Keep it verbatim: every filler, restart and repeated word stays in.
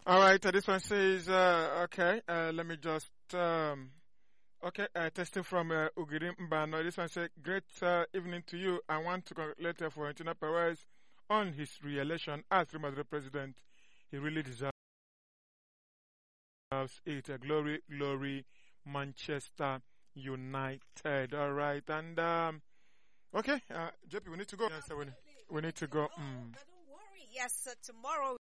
All right, uh, this one says, uh, okay, uh, let me just, um, okay, uh, testing from uh, Ugirim Mbano. This one says, great uh, evening to you. I want to congratulate uh, Florentino Perez on his re-election as Real Madrid president. He really deserves it. Uh, glory, glory, Manchester United. All right, and um, okay, uh, J P, we need to go. Yes, we, we need to go. Mm. But don't worry. Yes, uh, tomorrow